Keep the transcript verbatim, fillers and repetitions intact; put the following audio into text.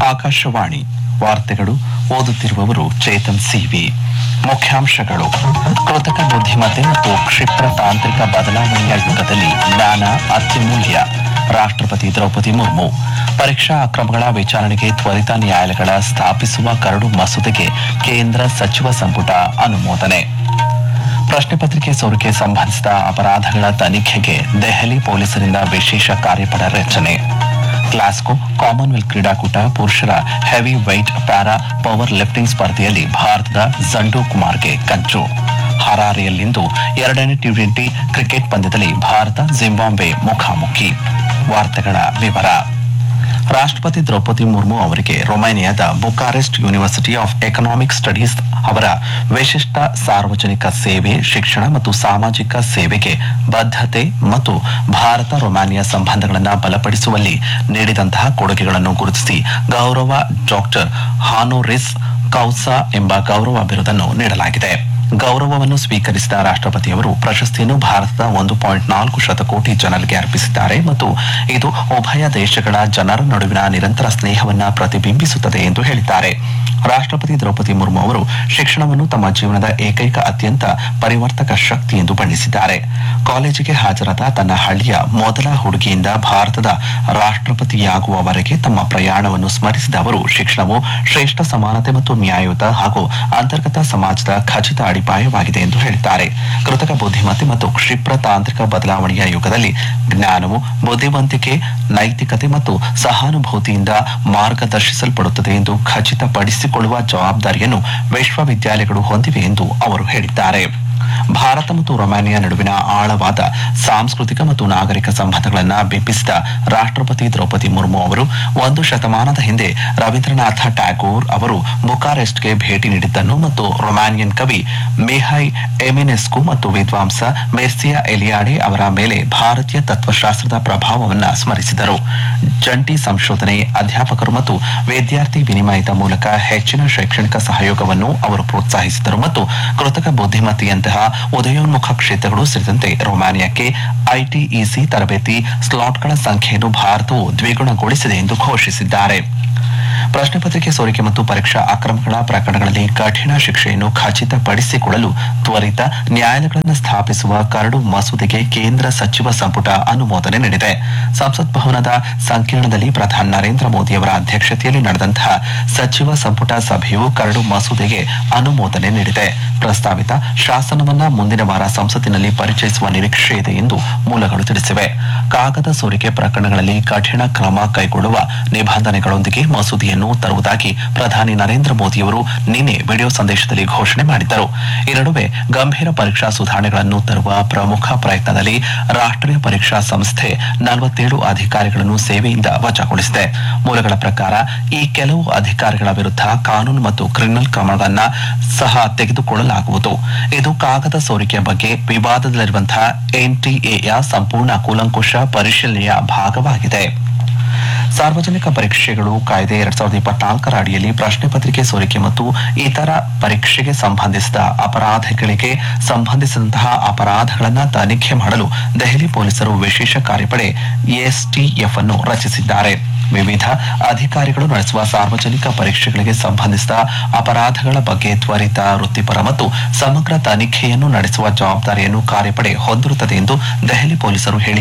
ಆಕಾಶವಾಣಿ ವಾರ್ತೆಗಳು ಓದುತ್ತಿರುವವರು ಚೇತನ್ ಸಿವಿ. ಮುಖ್ಯಾಂಶಗಳು: ಕೃತಕ ಬುದ್ಧಿಮತ್ತೆ ಮತ್ತು ಕ್ಷಿಪ್ರ ತಾಂತ್ರಿಕ ಬದಲಾವಣೆಯ ಯುಗದಲ್ಲಿ ಜ್ಞಾನ ಅತ್ಯಮೂಲ್ಯ. ರಾಷ್ಟ್ರಪತಿ ದ್ರೌಪದಿ ಮುರ್ಮು. ಪರೀಕ್ಷಾ ಅಕ್ರಮಗಳ ವಿಚಾರಣೆಗೆ ತ್ವರಿತ ನ್ಯಾಯಾಲಯಗಳ ಸ್ಥಾಪಿಸುವ ಕರಡು ಮಸೂದೆಗೆ ಕೇಂದ್ರ ಸಚಿವ ಸಂಪುಟ ಅನುಮೋದನೆ. ಪ್ರಶ್ನೆ ಪತ್ರಿಕೆ ಸೋರಿಕೆ ಸಂಬಂಧಿಸಿದ ಅಪರಾಧಗಳ ತನಿಖೆಗೆ ದೆಹಲಿ ಪೊಲೀಸರಿಂದ ವಿಶೇಷ ಕಾರ್ಯಪಡೆ ರಚನೆ. ಗ್ಲಾಸ್ಗೋ ಕಾಮನ್ವೆಲ್ತ್ ಕ್ರೀಡಾಕೂಟ ಪುರುಷರ heavy white para power lifting ಸ್ಪರ್ಧೆಯಲ್ಲಿ ಭಾರತದ ಜಂಡು ಕುಮಾರ್ಗೆ ಕಂಚು. ಹರಾರೆಯಲ್ಲಿಂದು ಎರಡನೇ ಟಿ ಟ್ವೆಂಟಿ ಕ್ರಿಕೆಟ್ ಪಂದ್ಯದಲ್ಲಿ ಭಾರತ ಜಿಂಬಾಬ್ವೆ ಮುಖಾಮುಖಿ. ವಾರ್ತೆಗಳ ವಿವರ. ರಾಷ್ಟ್ರಪತಿ ದ್ರೌಪದಿ ಮುರ್ಮು ಅವರಿಗೆ ರೊಮೇನಿಯಾದ Bucharest university of economic studies ಅವರ ವಿಶಿಷ್ಟ ಸಾರ್ವಜನಿಕ ಸೇವೆ, ಶಿಕ್ಷಣ ಮತ್ತು ಸಾಮಾಜಿಕ ಸೇವೆಗೆ ಬದ್ಧತೆ ಮತ್ತು ಭಾರತ ರೊಮೇನಿಯಾ ಸಂಬಂಧಗಳನ್ನು ಬಲಪಡಿಸುವಲ್ಲಿ ನೀಡಿದಂತಹ ಕೊಡುಗೆಗಳನ್ನು ಗುರುತಿಸಿ ಗೌರವ ಡಾಕ್ಟರ್ ಹಾನೋರಿಸ್ ಕೌಸಾ ಎಂಬ ಗೌರವ ಬಿರುದನ್ನು ನೀಡಲಾಗಿದೆ. ಗೌರವವನ್ನು ಸ್ವೀಕರಿಸಿದ ರಾಷ್ಟ್ರಪತಿಯವರು ಪ್ರಶಸ್ತಿಯನ್ನು ಭಾರತದ ಒಂದು ಪಾಯಿಂಟ್ ನಾಲ್ಕು ಶತಕೋಟಿ ಜನರಿಗೆ ಅರ್ಪಿಸಿದ್ದಾರೆ ಮತ್ತು ಇದು ಉಭಯ ದೇಶಗಳ ಜನರ ನಡುವಿನ ನಿರಂತರ ಸ್ನೇಹವನ್ನು ಪ್ರತಿಬಿಂಬಿಸುತ್ತದೆ ಎಂದು ಹೇಳಿದ್ದಾರೆ. ರಾಷ್ಟ್ರಪತಿ ದ್ರೌಪದಿ ಮುರ್ಮು ಅವರು ಶಿಕ್ಷಣವನ್ನು ತಮ್ಮ ಜೀವನದ ಏಕೈಕ ಅತ್ಯಂತ ಪರಿವರ್ತಕ ಶಕ್ತಿ ಎಂದು ಬಣ್ಣಿಸಿದ್ದಾರೆ. ಕಾಲೇಜಿಗೆ ಹಾಜರಾದ ತನ್ನ ಹಳ್ಳಿಯ ಮೊದಲ ಹುಡುಗಿಯಿಂದ ಭಾರತದ ರಾಷ್ಟ್ರಪತಿಯಾಗುವವರೆಗೆ ತಮ್ಮ ಪ್ರಯಾಣವನ್ನು ಸ್ಮರಿಸಿದ ಅವರು ಶಿಕ್ಷಣವು ಶ್ರೇಷ್ಠ ಸಮಾನತೆ ಮತ್ತು ನ್ಯಾಯಯುತ ಹಾಗೂ ಅಂತರ್ಗತ ಸಮಾಜದ ಖಚಿತ ಅಡಿಪಾಯವಾಗಿದೆ ಎಂದು ಹೇಳಿದ್ದಾರೆ. ಕೃತಕ ಬುದ್ಧಿಮತ್ತೆ ಮತ್ತು ಕ್ಷಿಪ್ರ ತಾಂತ್ರಿಕ ಬದಲಾವಣೆಯ ಯುಗದಲ್ಲಿ ಜ್ಞಾನವು ಬುದ್ಧಿವಂತಿಕೆ, ನೈತಿಕತೆ ಮತ್ತು ಸಹಾನುಭೂತಿಯಿಂದ ಮಾರ್ಗದರ್ಶಿಸಲ್ಪಡುತ್ತದೆ ಎಂದು ಖಚಿತಪಡಿಸಿಕೊಳ್ಳುವ ಜವಾಬ್ದಾರಿಯನ್ನು ವಿಶ್ವವಿದ್ಯಾಲಯಗಳು ಹೊಂದಿವೆ ಎಂದು ಅವರು ಹೇಳಿದ್ದಾರೆ. ಭಾರತ ಮತ್ತು ರೊಮೇನಿಯಾ ನಡುವಿನ ಆಳವಾದ ಸಾಂಸ್ಕೃತಿಕ ಮತ್ತು ನಾಗರಿಕ ಸಂಬಂಧಗಳನ್ನು ಬಿಂಬಿಸಿದ ರಾಷ್ಟ್ರಪತಿ ದ್ರೌಪದಿ ಮುರ್ಮು ಅವರು ಒಂದು ಶತಮಾನದ ಹಿಂದೆ ರವೀಂದ್ರನಾಥ ಟ್ಯಾಗೋರ್ ಅವರು ಬುಕಾರೆಸ್ಟ್ಗೆ ಭೇಟಿ ನೀಡಿದ್ದನ್ನು ಮತ್ತು ರೊಮೇನಿಯನ್ ಕವಿ ಮಿಹೈ ಎಮಿನೆಸ್ಕು ಮತ್ತು ವಿದ್ವಾಂಸ ಮೆರ್ಸಿಯಾ ಎಲಿಯಾಡೆ ಅವರ ಮೇಲೆ ಭಾರತೀಯ ತತ್ವಶಾಸ್ತ್ರದ ಪ್ರಭಾವವನ್ನು ಸ್ಮರಿಸಿದರು. ಜಂಟಿ ಸಂಶೋಧನೆ, ಅಧ್ಯಾಪಕರು ಮತ್ತು ವಿದ್ಯಾರ್ಥಿ ವಿನಿಮಯದ ಮೂಲಕ ಹೆಚ್ಚಿನ ಶೈಕ್ಷಣಿಕ ಸಹಯೋಗವನ್ನು ಅವರು ಪ್ರೋತ್ಸಾಹಿಸಿದರು ಮತ್ತು ಕೃತಕ ಬುದ್ಧಿಮತ್ತೆಯಂತಹ ಉದಯೋನ್ಮುಖ ಕ್ಷೇತ್ರಗಳು ಸೇರಿದಂತೆ ರೊಮೇನಿಯಾಕ್ಕೆ ಐಟಿಇಸಿ ತರಬೇತಿ ಸ್ಲಾಟ್ಗಳ ಸಂಖ್ಯೆಯನ್ನು ಭಾರತವು ದ್ವಿಗುಣಗೊಳಿಸಿದೆ ಎಂದು ಘೋಷಿಸಿದ್ದಾರೆ. ಪ್ರಶ್ನೆ ಪತ್ರಿಕೆ ಸೋರಿಕೆ ಮತ್ತು ಪರೀಕ್ಷಾ ಅಕ್ರಮಗಳ ಪ್ರಕರಣಗಳಲ್ಲಿ ಕಠಿಣ ಶಿಕ್ಷೆಯನ್ನು ಖಚಿತಪಡಿಸಿಕೊಳ್ಳಲು ತ್ವರಿತ ನ್ಯಾಯಾಲಯಗಳನ್ನು ಸ್ಥಾಪಿಸುವ ಕರಡು ಮಸೂದೆಗೆ ಕೇಂದ್ರ ಸಚಿವ ಸಂಪುಟ ಅನುಮೋದನೆ ನೀಡಿದೆ. ಸಂಸತ್ ಭವನದ ಸಂಕೀರ್ಣದಲ್ಲಿ ಪ್ರಧಾನಿ ನರೇಂದ್ರ ಮೋದಿಯವರ ಅಧ್ಯಕ್ಷತೆಯಲ್ಲಿ ನಡೆದಂತಹ ಸಚಿವ ಸಂಪುಟ ಸಭೆಯು ಕರಡು ಮಸೂದೆಗೆ ಅನುಮೋದನೆ ನೀಡಿದೆ. ಪ್ರಸ್ತಾವಿತ ಶಾಸನವನ್ನ ಮುಂದಿನ ವಾರ ಸಂಸತ್ತಿನಲ್ಲಿ ಪರಿಚಯಿಸುವ ನಿರೀಕ್ಷೆ ಇದೆ ಎಂದು ಮೂಲಗಳು ತಿಳಿಸಿವೆ. ಕಾಗದ ಸೋರಿಕೆ ಪ್ರಕರಣಗಳಲ್ಲಿ ಕಠಿಣ ಕ್ರಮ ಕೈಗೊಳ್ಳುವ ನಿಬಂಧನೆಗಳೊಂದಿಗೆ ಮಸೂದೆಯನ್ನು ತರುವುದಾಗಿ ಪ್ರಧಾನಿ ನರೇಂದ್ರ ಮೋದಿಯವರು ನಿನ್ನೆ ವಿಡಿಯೋ ಸಂದೇಶದಲ್ಲಿ ಘೋಷಣೆ ಮಾಡಿದ್ದರು. ಈ ನಡುವೆ ಗಂಭೀರ ಪರೀಕ್ಷಾ ಸುಧಾರಣೆಗಳನ್ನು ತರುವ ಪ್ರಮುಖ ಪ್ರಯತ್ನದಲ್ಲಿ ರಾಷ್ಟ್ರೀಯ ಪರೀಕ್ಷಾ ಸಂಸ್ಥೆ ನಲವತ್ತೇಳು ಅಧಿಕಾರಿಗಳನ್ನು ಸೇವೆಯಿಂದ ವಜಾಗೊಳಿಸಿದೆ. ಮೂಲಗಳ ಪ್ರಕಾರ ಈ ಕೆಲವು ಅಧಿಕಾರಿಗಳ ವಿರುದ್ಧ ಕಾನೂನು ಮತ್ತು ಕ್ರಿಮಿನಲ್ ಕ್ರಮಗಳನ್ನು ಸಹ ತೆಗೆದುಕೊಳ್ಳಲಾಗುವುದು. ಇದು ಕಾಗದ ಸೋರಿಕೆಯ ಬಗ್ಗೆ ವಿವಾದದಲ್ಲಿರುವಂತಹ ಎನ್ಟಿಎಯ ಸಂಪೂರ್ಣ ಕೂಲಂಕುಷ ಪರಿಶೀಲನೆಯ ಭಾಗವಾಗಿದೆ. ಸಾರ್ವಜನಿಕ ಪರೀಕ್ಷೆಗಳು ಕಾಯ್ದೆ ಎರಡ್ ಸಾವಿರದ ಇಪ್ಪತ್ನಾಲ್ಕರ ಅಡಿಯಲ್ಲಿ ಪ್ರಶ್ನೆ ಪತ್ರಿಕೆ ಸೋರಿಕೆ ಮತ್ತು ಇತರ ಪರೀಕ್ಷೆಗೆ ಸಂಬಂಧಿಸಿದ ಅಪರಾಧಗಳಿಗೆ ಸಂಬಂಧಿಸಿದಂತಹ ಅಪರಾಧಗಳನ್ನು ತನಿಖೆ ಮಾಡಲು ದೆಹಲಿ ಪೊಲೀಸರು ವಿಶೇಷ ಕಾರ್ಯಪಡೆ ಎಸ್ಟಿಎಫ್ ಅನ್ನು ರಚಿಸಿದ್ದಾರೆ. ವಿವಿಧ ಅಧಿಕಾರಿಗಳು ನಡೆಸುವ ಸಾರ್ವಜನಿಕ ಪರೀಕ್ಷೆಗಳಿಗೆ ಸಂಬಂಧಿಸಿದ ಅಪರಾಧಗಳ ಬಗ್ಗೆ ತ್ವರಿತ, ವೃತ್ತಿಪರ ಮತ್ತು ಸಮಗ್ರ ತನಿಖೆಯನ್ನು ನಡೆಸುವ ಜವಾಬ್ದಾರಿಯನ್ನು ಕಾರ್ಯಪಡೆ ಹೊಂದಿರುತ್ತದೆ ಎಂದು ದೆಹಲಿ ಪೊಲೀಸರು ಹೇಳಿ